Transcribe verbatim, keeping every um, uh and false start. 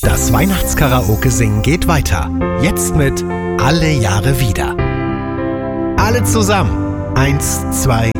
Das Weihnachtskaraoke-Singen geht weiter. Jetzt mit Alle Jahre wieder. Alle zusammen. Eins, zwei,